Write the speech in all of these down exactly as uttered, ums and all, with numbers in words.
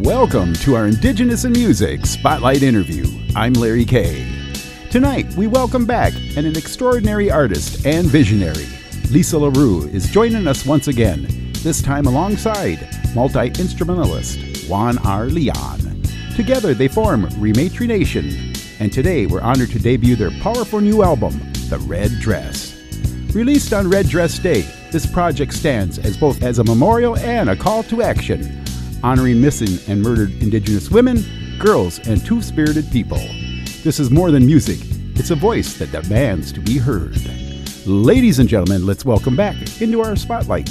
Welcome to our Indigenous in Music Spotlight interview. I'm Larry Kay. Tonight, we welcome back an, an extraordinary artist and visionary. Lisa LaRue is joining us once again, this time alongside multi-instrumentalist Juan R. Leon. Together, they form Rematry Nation, and today we're honored to debut their powerful new album, The Red Dress. Released on Red Dress Day, this project stands as both as a memorial and a call to action, honoring missing and murdered Indigenous women, girls, and two-spirited people. This is more than music. It's a voice that demands to be heard. Ladies and gentlemen, let's welcome back into our spotlight,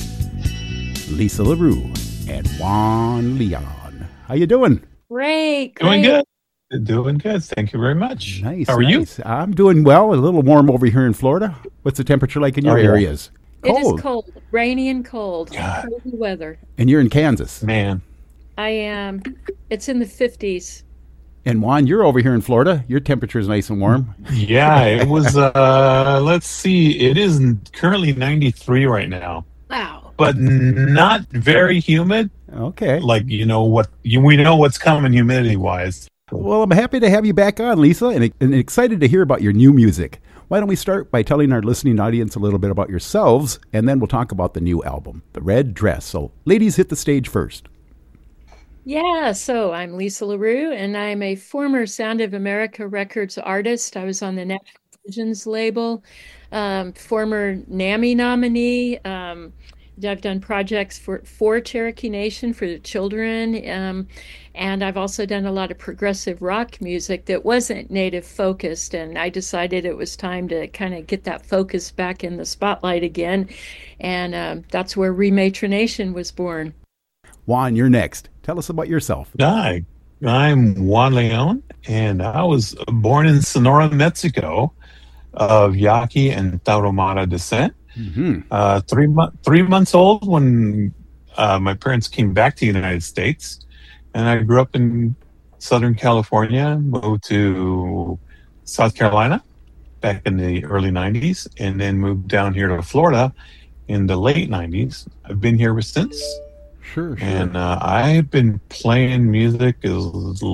Lisa LaRue and Juan Leon. How you doing? Great. Doing good. Doing good. Thank you very much. Nice. How are nice. you? I'm doing well. A little warm over here in Florida. What's the temperature like in your Oh, yeah. areas? It is cold, rainy and cold, God. cold weather. And you're in Kansas. Man. I am. It's in the fifties. And Juan, you're over here in Florida. Your temperature is nice and warm. Yeah, it was, uh, let's see, it is currently ninety-three right now, Wow. but not very humid. Okay. Like, you know, what you, we know what's coming humidity wise. Well, I'm happy to have you back on, Lisa, and, and excited to hear about your new music. Why don't we start by telling our listening audience a little bit about yourselves, and then we'll talk about the new album, The Red Dress. So, ladies, hit the stage first. Yeah, so I'm Lisa LaRue, and I'm a former Sound of America Records artist. I was on the National Visions label, um, former NAMI nominee. Um, I've done projects for, for Cherokee Nation, for the children, um, and I've also done a lot of progressive rock music that wasn't Native focused, and I decided it was time to kind of get that focus back in the spotlight again, and um, that's where Rematry Nation was born. Juan, you're next. Tell us about yourself. Hi, I'm Juan Leon, and I was born in Sonora, Mexico, of Yaqui and Tarahumara descent. Mm-hmm. Uh, three, mo- three months old when uh, my parents came back to the United States. And I grew up in Southern California, moved to South Carolina back in the early nineties, and then moved down here to Florida in the late nineties. I've been here ever since. Sure, sure. And uh, I've been playing music as,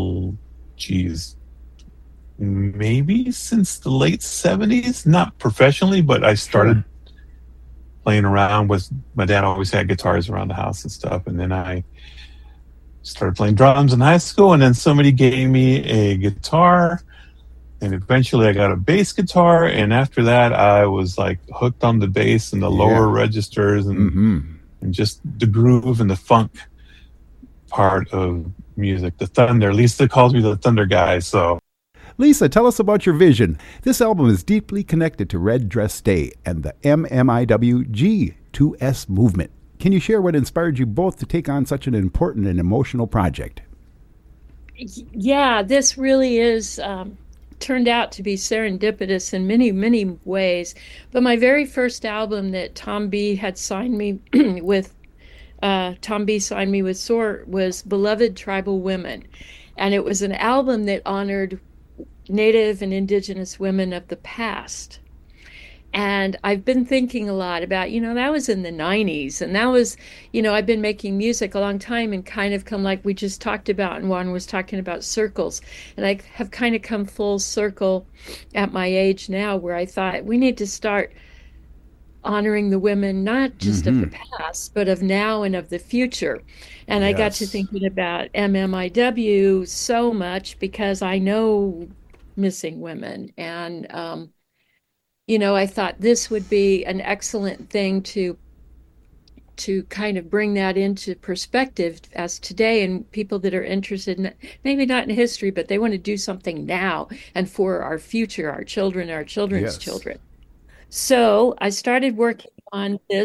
geez, maybe since the late seventies. Not professionally, but I started Sure. playing around with, my dad always had guitars around the house and stuff. And then I started playing drums in high school, and then somebody gave me a guitar, and eventually I got a bass guitar. And after that, I was like hooked on the bass and the lower Yeah. registers and, Mm-hmm. and just the groove and the funk part of music. The thunder. Lisa calls me the thunder guy. So Lisa, tell us about your vision. This album is deeply connected to Red Dress Day and the M M I W G two S movement. Can you share what inspired you both to take on such an important and emotional project? Yeah, this really is um, turned out to be serendipitous in many, many ways. But my very first album that Tom B had signed me with, uh, Tom B signed me with S O R, was Beloved Tribal Women. And it was an album that honored Native and Indigenous women of the past. And I've been thinking a lot about, you know, that was in the nineties. And that was, you know, I've been making music a long time and kind of come, like we just talked about, and Juan was talking about circles. And I have kind of come full circle at my age now, where I thought we need to start honoring the women, not just Mm-hmm. of the past, but of now and of the future. And I got to Yes. thinking about M M I W so much because I know missing women. And, um, you know, I thought this would be an excellent thing to to kind of bring that into perspective as today, and people that are interested in, maybe not in history, but they want to do something now and for our future, our children, our children's Yes. children. So I started working on this.